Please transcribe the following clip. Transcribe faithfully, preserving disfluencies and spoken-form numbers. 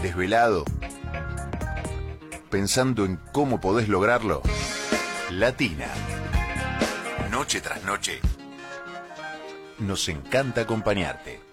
desvelado, pensando en cómo podés lograrlo. Latina. Noche tras noche. Nos encanta acompañarte.